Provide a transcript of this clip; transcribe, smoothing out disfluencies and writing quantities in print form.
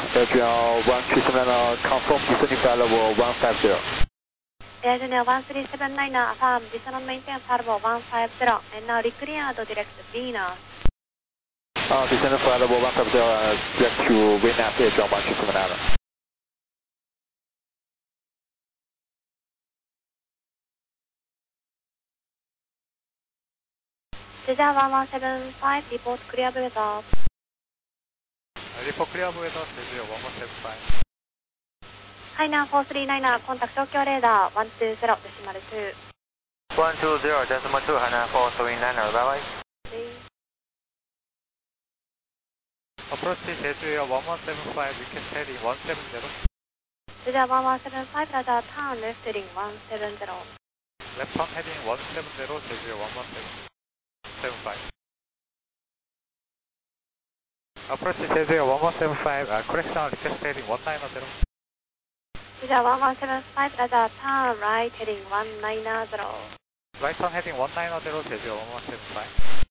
Regional 1379, confirm descending flight level 150. Air Junior 1379, affirm descend and maintain flight level 150, and now reclear to direct Venus. Descending flight level 150, direct to Venus, Air Junior 1379. Cesar 1175, report clear weather. Report clear weather, Cesar 1175. Hainan 439, contact Tokyo radar 120.2. 120.2, Hainan 439, bye bye. Approach Cesar 1175, request heading 170. Cesar 1175, radar turn left heading 170. Left turn heading 170, Cesar 1175. Approach Cesar 1175, correction request heading 190. Cesar 1175, radar turn right heading 190. Right turn heading 190, Cesar 1175.